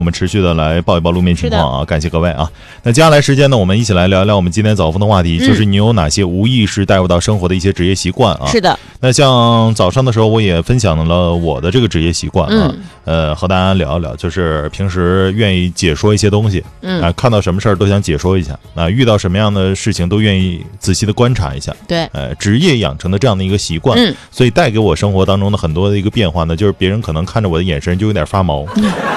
我们持续的来报一报路面情况啊，感谢各位啊。那接下来时间呢，我们一起来聊一聊我们今天早风的话题，就是你有哪些无意识带入到生活的一些职业习惯啊？ 是的。 那像早上的时候，我也分享了我的这个职业习惯啊，和大家聊一聊，就是平时愿意解说一些东西，看到什么事儿都想解说一下，遇到什么样的事情都愿意仔细的观察一下， 对， 职业养成的这样的一个习惯，所以带给我生活当中的很多的一个变化呢，就是别人可能看着我的眼神就有点发毛。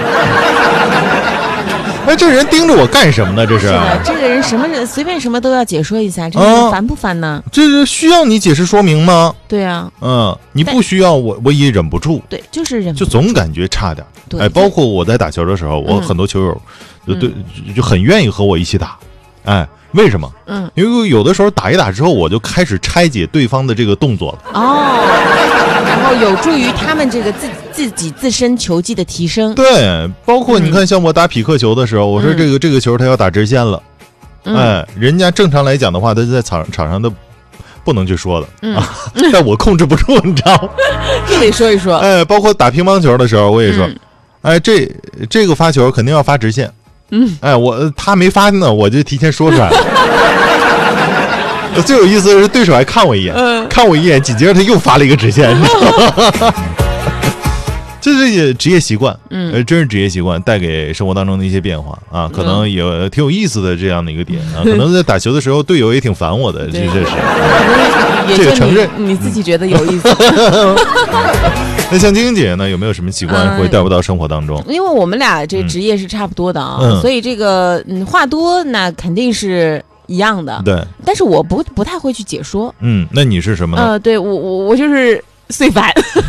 哎，这人盯着我干什么呢？这是的，这个人什么人随便什么都要解说一下，这人烦不烦呢？ 这是需要你解释说明吗？ 对啊， 你不需要，我也忍不住。 对，就是忍不住， 就总感觉差点。哎，包括我在打球的时候，我很多球友就很愿意和我一起打。哎，为什么？因为有的时候打一打之后，我就开始拆解对方的这个动作了。 然后有助于他们这个自己自身球技的提升。 对，包括你看，像我打匹克球的时候，我说这个球他要打直线了，哎，人家正常来讲的话，他在场上的不能去说的，但我控制不住，你知道吗？ 就得说一说。 哎，包括打乒乓球的时候，我也说，哎，这个发球肯定要发直线。哎，他没发呢，我就提前说出来了。最有意思的是，对手还看我一眼，紧接着他又发了一个直线，你知道吗？这是职业习惯，真是职业习惯带给生活当中的一些变化啊，可能也挺有意思的这样的一个点啊，可能在打球的时候队友也挺烦我的，这是这个承认，你自己觉得有意思。 那像晶晶姐呢，有没有什么习惯会带入到生活当中？ 因为我们俩这职业是差不多的啊，所以这个话多那肯定是一样的， 对。 但是我不太会去解说， 那你是什么呢？ 对我就是碎烦。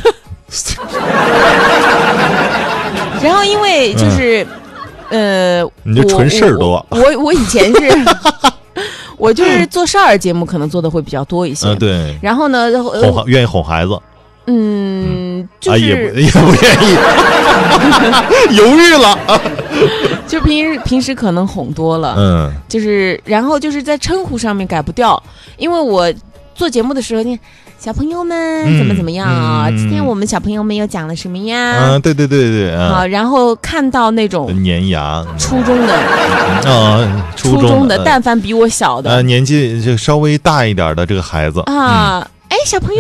然后因为就是你这纯事儿多。 我以前是我就是做少儿节目可能做的会比较多一些， 对。 然后呢愿意哄孩子， 就是也不愿意。犹豫了。 就平时可能哄多了，就是然后就是在称呼上面改不掉，因为我做节目的时候你小朋友们怎么样啊？今天我们小朋友们又讲了什么呀？ 对。 好，然后看到那种粘牙初中的初中的，但凡比我小的年纪就稍微大一点的这个孩子啊，哎，小朋友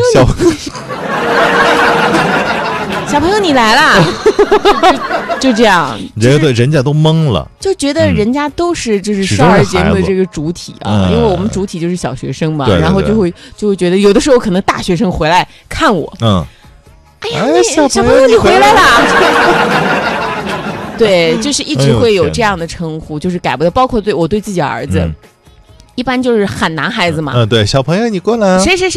小朋友你来啦。就这样， 人家都懵了， 就觉得人家都是就是少儿节目的这个主体啊，因为我们主体就是小学生嘛，然后就会觉得有的时候可能大学生回来看我，哎呀，小朋友你回来啦。对，就是一直会有这样的称呼，就是改不掉，包括我对自己儿子，一般就是喊男孩子嘛， 对，小朋友你过来， 谁，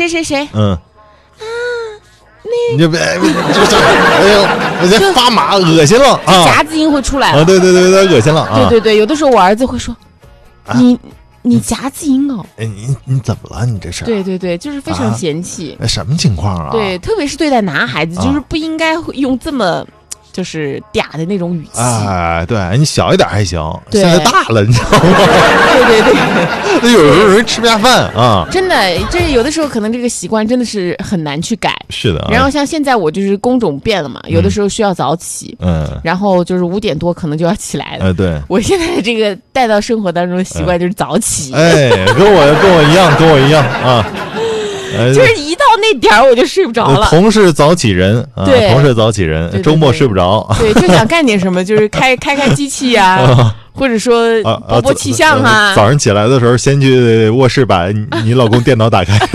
你就别，就是哎呦，我在发麻，恶心了啊！ 夹字音会出来了， 对，恶心了啊！ 对，有的时候我儿子会说，你夹字音哦， 哎，你怎么了？你这是？ 对，就是非常嫌弃。 什么情况啊？ 对，特别是对待男孩子，就是不应该用这么就是嗲的那种语气。 哎，对你小一点还行，现在大了，你知道吗？ 对， 那有时候人吃不下饭啊。 真的，这有的时候可能这个习惯真的是很难去改。 是的。 然后像现在我就是工种变了嘛，有的时候需要早起，然后就是5点多可能就要起来了。 对。 我现在这个带到生活当中的习惯就是早起。 哎，跟我一样啊。 就是一到那点儿我就睡不着了。 同是早起人， 对， 同是早起人，周末睡不着。 对，就想干点什么，就是开机器呀，或者说播气象啊。 早上起来的时候，先去卧室把你老公电脑打开，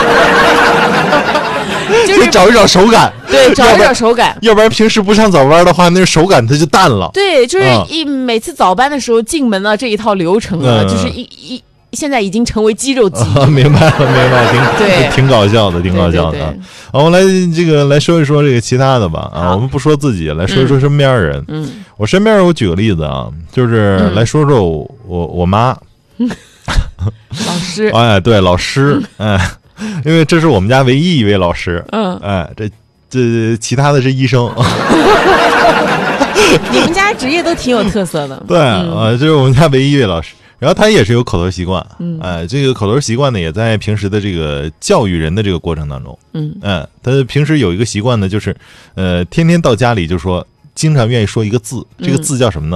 就是找一找手感。 对，找一找手感， 要不然平时不上早班的话，那手感它就淡了。 对，就是每次早班的时候进门的这一套流程啊，就是现在已经成为肌肉记忆。 明白了，挺搞笑的，挺搞笑的。好，我们来说一说这个其他的吧。我们不说自己，来说一说身边人。我身边我举个例子啊，就是来说说我妈。 老师。 哎，对，老师，哎，因为这是我们家唯一一位老师。哎，这其他的是医生。 你们家职业都挺有特色的。 对，这是我们家唯一一位老师。然后他也是有口头习惯，这个口头习惯呢，也在平时的这个教育人的这个过程当中，他平时有一个习惯呢，就是天天到家里就说经常愿意说一个字，这个字叫什么